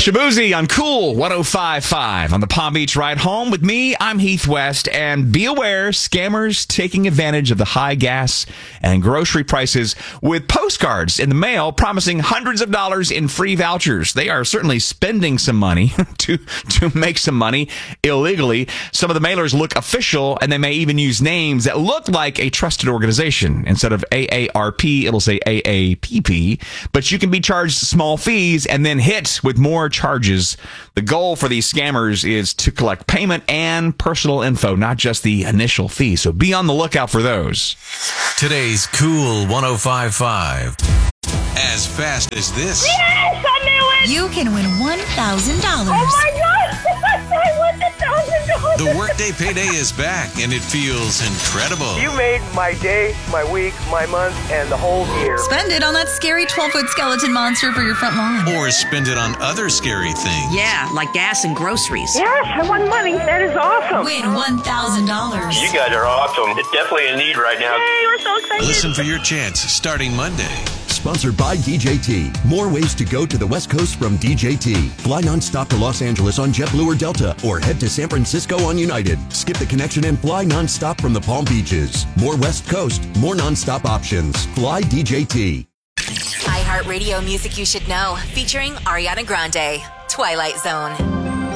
Shabuzi on Cool 105.5 on the Palm Beach ride home with me. I'm Heath West, and be aware, scammers taking advantage of the high gas and grocery prices with postcards in the mail promising hundreds of dollars in free vouchers. They are certainly spending some money to make some money illegally. Some of the mailers look official, and they may even use names that look like a trusted organization. Instead of AARP, it'll say AAPP, but you can be charged small fees and then hit with more charges. The goal for these scammers is to collect payment and personal info, not just the initial fee. So be on the lookout for those. Today's Cool 105.5. As fast as this. Yes, I knew it! You can win $1,000. Oh my God! I won $1,000! The Workday Payday is back, and it feels incredible. You made my day, my week, my month, and the whole year. Spend it on that scary 12-foot skeleton monster for your front lawn. Or spend it on other scary things. Yeah, like gas and groceries. Yes, I won money. That is awesome. Win $1,000. You guys are awesome. It's definitely a need right now. Yay, we're so excited. Listen for your chance starting Monday. Sponsored by DJT. More ways to go to the West Coast from DJT. Fly nonstop to Los Angeles on JetBlue or Delta, or head to San Francisco on United. Skip the connection and fly nonstop from the Palm Beaches. More West Coast, more nonstop options. Fly DJT. iHeartRadio music you should know, featuring Ariana Grande, Twilight Zone.